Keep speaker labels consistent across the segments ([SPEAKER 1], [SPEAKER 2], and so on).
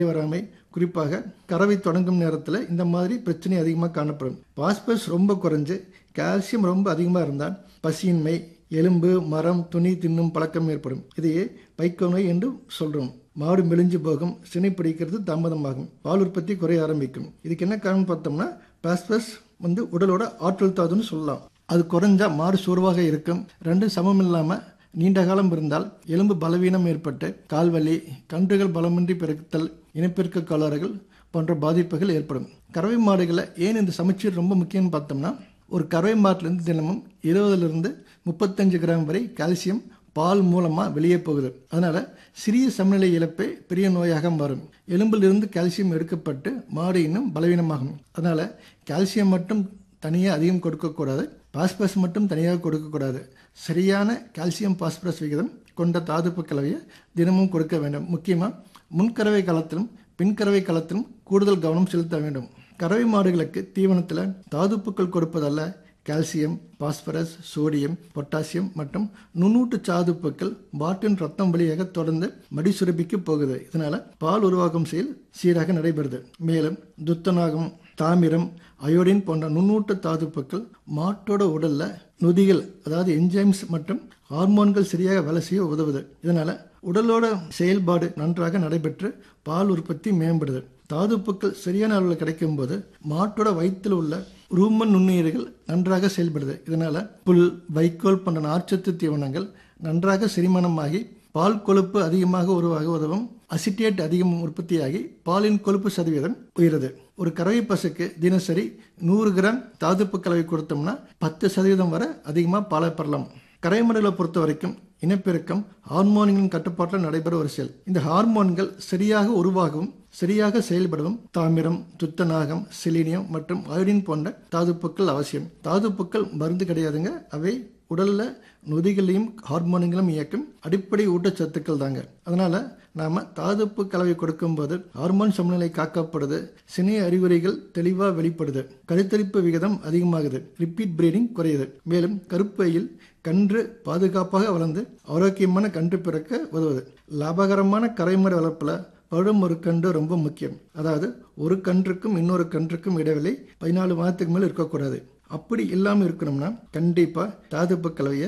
[SPEAKER 1] வராமை, குறிப்பாக கறவை தொடங்கும் நேரத்தில் இந்த மாதிரி பிரச்சனை அதிகமாக காணப்படும். பாஸ்பரஸ் ரொம்ப குறைஞ்சு கால்சியம் ரொம்ப அதிகமாக இருந்தால் பசியின்மை, எலும்பு, மரம், துணி தின்னும் பழக்கம் ஏற்படும். இதையே பைக்கோ நோய் என்று சொல்றோம். மாடு மெலிஞ்சு போகும், சினை பிடிக்கிறது தாமதமாகும், பால் உற்பத்தி குறைய ஆரம்பிக்கும். இதுக்கு என்ன காரணம் பார்த்தோம்னா, பாஸ்பரஸ் உடலோட ஆற்றல் தாதுன்னு சொல்லலாம். அது குறைஞ்சா மாடு சோர்வாக இருக்கும். ரெண்டும் சமம் இல்லாமல் நீண்ட காலம் இருந்தால் எலும்பு பலவீனம் ஏற்பட்டு கால்வலி, கன்றுகள் பலமின்றி பிறத்தல், இனப்பெருக்க கோளாறுகள் போன்ற பாதிப்புகள் ஏற்படும். கறவை மாடுகளை ஏன் இந்த சமச்சீர் ரொம்ப முக்கியம்னு பார்த்தோம்னா, ஒரு கறவை மாட்டிலிருந்து தினமும் 20 to 35 கிராம் வரை கால்சியம் பால் மூலமாக வெளியே போகுது. அதனால சிறிய சமநிலை இழப்பே பெரிய நோயாக மாறும். எலும்பிலிருந்து கால்சியம் எடுக்கப்பட்டு மாடு இன்னும் பலவீனமாகும். அதனால கால்சியம் மட்டும் தனியாக அதிகம் கொடுக்கக்கூடாது, பாஸ்பரஸ் மட்டும் தனியாக கொடுக்கக்கூடாது. சரியான கால்சியம் பாஸ்பரஸ் விகிதம் கொண்ட தாதுப்பு கலவையை தினமும் கொடுக்க வேண்டும். முக்கியமாக முன்கறவை காலத்திலும் பின்கறவை காலத்திலும் கூடுதல் கவனம் செலுத்த வேண்டும். கறவை மாடுகளுக்கு தீவனத்தில் தாதுப்புக்கள் கொடுப்பதல்ல, கால்சியம், பாஸ்பரஸ், சோடியம், பொட்டாசியம் மற்றும் நுண்ணூட்டு தாதுப்புக்கள் மாட்டின் ரத்தம் வழியாக தொடர்ந்து மடி சுரப்பிக்கு போகுது. இதனால பால் உருவாக்கும் செயல் சீராக நடைபெறுது. மேலும் துத்தநாகம், தாமிரம், அயோடின் போன்ற நுண்ணூட்ட தாதுப்புக்கள் மாட்டோட உடல்ல நொதிகள், அதாவது என்சைம்ஸ் மற்றும் ஹார்மோன்கள் சரியாக வேலை செய்ய உதவுது. இதனால உடலோட செயல்பாடு நன்றாக நடைபெற்று பால் உற்பத்தி மேம்படுது. தாதுப்புக்கள் சரியான அளவில் கிடைக்கும் போது மாட்டோட வயிற்றில் உள்ள ரூமன் நுண்ணுயிர்கள் நன்றாக செயல்படுது. இதனால புல், வைக்கோல் போன்ற நார்ச்சத்து தீவனங்கள் நன்றாக செரிமானமாகி பால் கொழுப்பு அதிகமாக உருவாக உதவும். அசிட்டேட் அதிகம் உற்பத்தியாகி பாலின் கொழுப்பு சதவீதம் உயருது. ஒரு கறவை பசுக்கு தினசரி 100 கிராம் தாதுப்பு கலவை கொடுத்தோம்னா 10% வரை அதிகமாக பாலை பெறலாம். கறவை மாடுகளை பொறுத்த வரைக்கும் இனப்பெருக்கம் ஹார்மோன்களின் கட்டுப்பாட்டில் நடைபெற ஒரு செயல். இந்த ஹார்மோன்கள் சரியாக உருவாகவும் சரியாக செயல்படவும் தாமிரம், துத்தநாகம், செலினியம் மற்றும் அயோடின் போன்ற தாதுப்புக்கள் அவசியம். தாதுப்புக்கள் மருந்து கிடையாதுங்க, அவை உடல்ல நொதிகளையும் ஹார்மோன்களையும் இயக்கும் அடிப்படை ஊட்டச்சத்துக்கள் தாங்க. அதனால நாம தாதுப்பு கலவை கொடுக்கும்போது ஹார்மோன் சமநிலை காக்கப்படுது, சினை அறிகுறிகள் தெளிவாக வெளிப்படுது, கருத்தரிப்பு விகிதம் அதிகமாகுது, ரிப்பீட் பிரீடிங் குறையுது. மேலும் கருப்பையில் கன்று பாதுகாப்பாக வளர்ந்து ஆரோக்கியமான கன்று பிறக்க உதவுது. லாபகரமான கறவைமாடு வளர்ப்புல பழும் ஒரு கன்று ரொம்ப முக்கியம். அதாவது ஒரு கன்றுக்கும் இன்னொரு கன்றுக்கும் இடைவெளி 14 மாதத்துக்கு மேல இருக்கக்கூடாது. அப்படி இல்லாமல் இருக்கணும்னா கண்டிப்பா தாதுப்பு கலவையை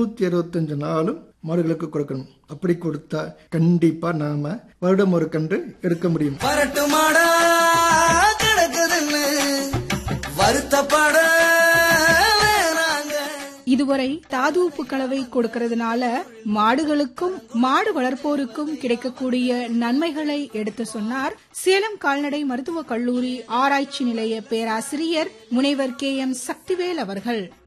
[SPEAKER 1] 365 நாளும் மாடுகளுக்கு கொடுக்கணும். அப்படி கொடுத்தா கண்டிப்பா நாம வருடம் ஒரு கன்று எடுக்க முடியும்.
[SPEAKER 2] இதுவரை தாதுப்பு கலவை கொடுக்கறதுனால மாடுகளுக்கும் மாடு வளர்ப்போருக்கும் கிடைக்கக்கூடிய நன்மைகளை எடுத்து சொன்னார் சேலம் கால்நடை மருத்துவக் கல்லூரி ஆராய்ச்சி நிலைய பேராசிரியர் முனைவர் KM சக்திவேல் அவர்கள்.